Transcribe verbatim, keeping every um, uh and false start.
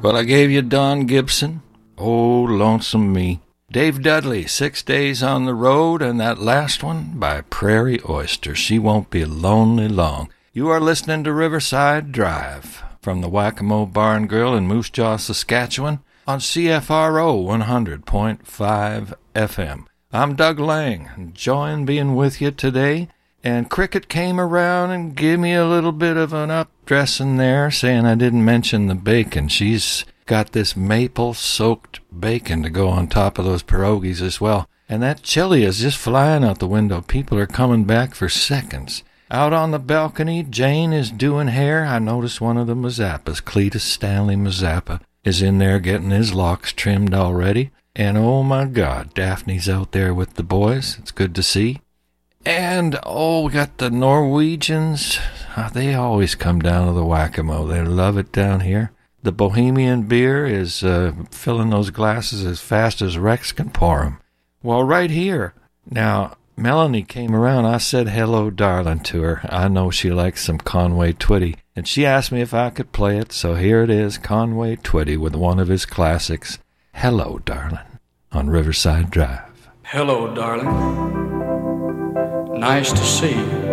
Well, I gave you Don Gibson. Oh, lonesome me. Dave Dudley, Six Days on the Road, and that last one by Prairie Oyster, She Won't Be Lonely Long. You are listening to Riverside Drive from the Whack-A-Mole Bar and Grill in Moose Jaw, Saskatchewan on C F R O one hundred point five F M. I'm Doug Lang, enjoying being with you today. And Cricket came around and gave me a little bit of an updressing there, saying I didn't mention the bacon. She's got this maple-soaked bacon to go on top of those pierogies as well. And that chili is just flying out the window. People are coming back for seconds. Out on the balcony, Jane is doing hair. I noticed one of the Mazzapas, Cletus Stanley Mazzappa, is in there getting his locks trimmed already. And oh my God, Daphne's out there with the boys. It's good to see. And, oh, we got the Norwegians. Uh, they always come down to the Whack-A-Mole. They love it down here. The Bohemian beer is uh, filling those glasses as fast as Rex can pour them. Well, right here. Now, Melanie came around. I said hello, darling, to her. I know she likes some Conway Twitty. And she asked me if I could play it, so here it is, Conway Twitty with one of his classics, Hello, Darling, on Riverside Drive. Hello, darling. Nice to see you.